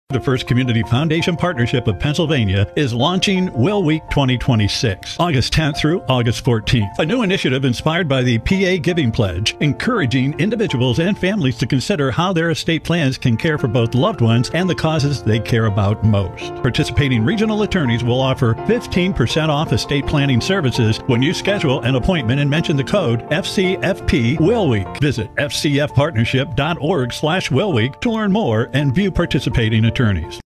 The First Community Foundation Partnership of Pennsylvania is launching Will Week 2026, August 10th through August 14th. A new initiative inspired by the PA Giving Pledge, encouraging individuals and families to consider how their estate plans can care for both loved ones and the causes they care about most. Participating regional attorneys will offer 15% off estate planning services when you schedule an appointment and mention the code FCFP Will Week. Visit fcfpartnership.org/Will Week to learn more and view participating attorneys.